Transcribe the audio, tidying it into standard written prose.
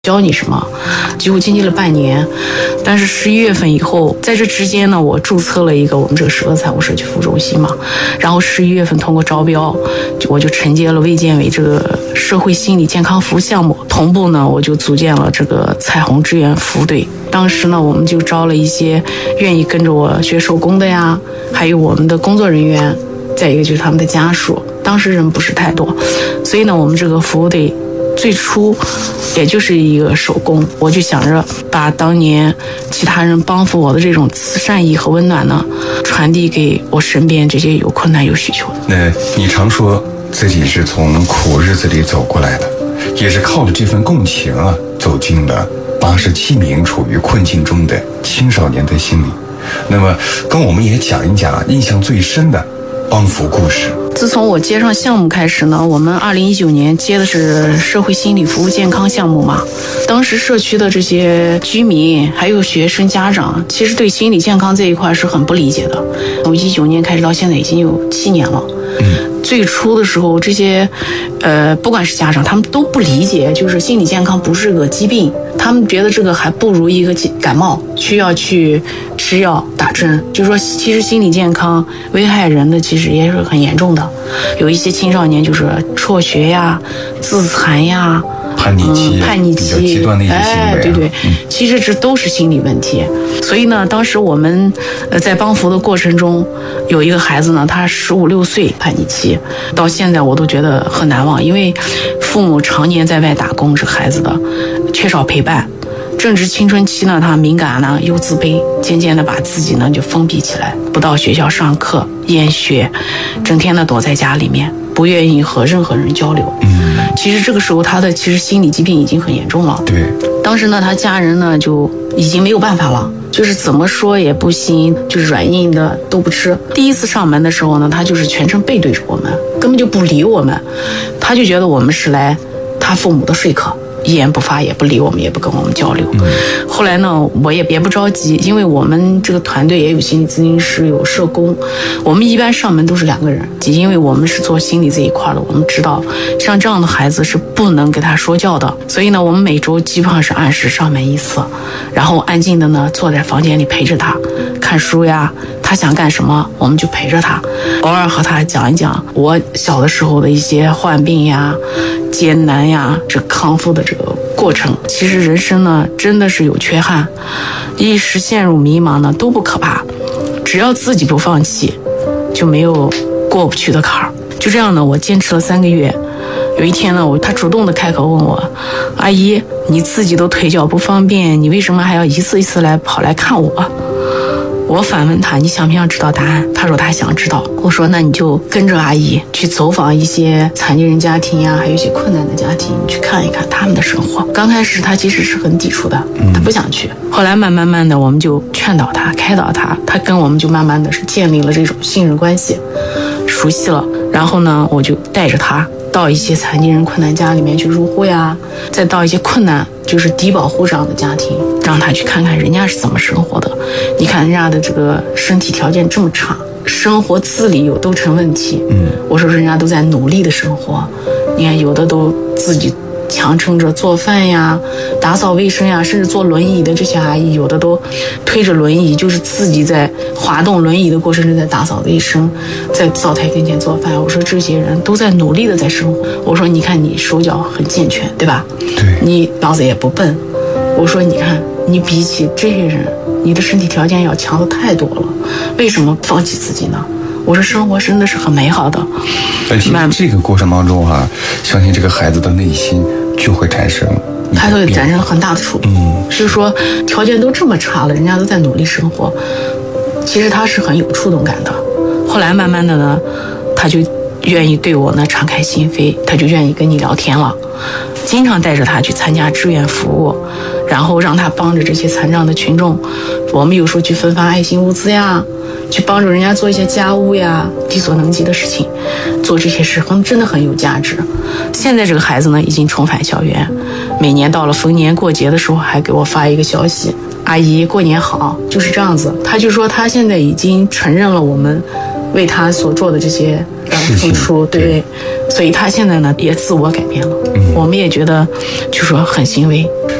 教你什么，几乎经历了半年。但是11月份以后，在这之间呢，我注册了一个我们这个社科财务社区服务中心嘛，然后11月份通过招标，我就承接了卫健委这个社会心理健康服务项目，同步呢，我就组建了这个彩虹志愿服务队。当时呢，我们就招了一些愿意跟着我学手工的呀，还有我们的工作人员，再一个就是他们的家属。当时人不是太多，所以呢，我们这个服务队最初也就是一个手工，我就想着把当年其他人帮扶我的这种慈善意和温暖呢，传递给我身边这些有困难有需求的。 那你常说自己是从苦日子里走过来的，也是靠着这份共情啊，走进了87名处于困境中的青少年的心里。那么跟我们也讲一讲印象最深的帮扶故事。 自从我接上项目开始呢，我们2019年接的是社会心理服务健康项目嘛。当时社区的这些居民还有学生家长，其实对心理健康这一块是很不理解的。从19年开始到现在已经有7年了。最初的时候，这些不管是家长，他们都不理解，就是心理健康不是个疾病，他们觉得这个还不如一个感冒，需要去吃药打针。就是说，其实心理健康危害人的其实也是很严重的，有一些青少年就是辍学呀、自残呀。 叛逆期，比较极端的一些行为， 对，其实这都是心理问题。所以呢，当时我们在帮扶的过程中，有一个孩子呢，他15、16岁叛逆期，到现在我都觉得很难忘，因为父母常年在外打工，这孩子的缺少陪伴。正值青春期呢，他敏感呢又自卑，渐渐的把自己呢就封闭起来，不到学校上课，厌学，整天呢躲在家里面，不愿意和任何人交流。其实这个时候他的其实心理疾病已经很严重了。 对， 当时呢他家人呢就已经没有办法了，就是怎么说也不行，就是软硬的都不吃。第一次上门的时候呢，他就是全程背对着我们，根本就不理我们，他就觉得我们是来他父母的说客，一言不发，也不理我们，也不跟我们交流。后来呢，我也不着急，因为我们这个团队也有心理咨询师，有社工，我们一般上门都是2个人，因为我们是做心理这一块的，我们知道像这样的孩子是不能给他说教的，所以呢，我们每周基本上是按时上门1次，然后安静的呢坐在房间里陪着他看书呀，他想干什么我们就陪着他，偶尔和他讲一讲我小的时候的一些患病呀、艰难呀，这康复的这个过程。其实人生呢真的是有缺憾，一时陷入迷茫呢都不可怕，只要自己不放弃，就没有过不去的坎儿。就这样呢，我坚持了3个月。有一天呢，他主动的开口问我：“阿姨，你自己都腿脚不方便，你为什么还要一次一次跑来看我？”我反问他：“你想不想知道答案？”他说他想知道。我说：“那你就跟着阿姨去走访一些残疾人家庭呀，还有一些困难的家庭，去看一看他们的生活。”刚开始他其实是很抵触的，他不想去。后来慢慢的，我们就劝导他、开导他，他跟我们就慢慢的是建立了这种信任关系，熟悉了。然后呢，我就带着他到一些残疾人困难家里面去入户呀，再到一些困难就是低保户这样的家庭，让他去看看人家是怎么生活的。你看人家的这个身体条件这么差，生活自理都成问题。我说人家都在努力的生活，你看有的都自己强撑着做饭呀、打扫卫生呀，甚至坐轮椅的这些阿姨，有的都推着轮椅，就是自己在滑动轮椅的过程中在打扫卫生，在灶台跟前做饭。我说这些人都在努力的在生活。我说你看你手脚很健全，对吧？ 对，你脑子也不笨。我说你看你比起这些人，你的身体条件要强的太多了，为什么放弃自己呢？我说生活真的是很美好的。 而且这个过程当中相信这个孩子的内心就会产生很大的触动。就是说条件都这么差了，人家都在努力生活，其实他是很有触动感的。后来慢慢的呢，他就愿意对我呢敞开心扉，他就愿意跟你聊天了。经常带着他去参加志愿服务，然后让他帮着这些残障的群众，我们有时候去分发爱心物资呀，去帮助人家做一些家务呀，力所能及的事情，做这些事真的很有价值。现在这个孩子呢已经重返校园，每年到了逢年过节的时候还给我发一个消息：“阿姨过年好。”就是这样子。他就说他现在已经承认了我们为他所做的这些付出，对，所以他现在呢也自我改变了，我们也觉得就说很欣慰。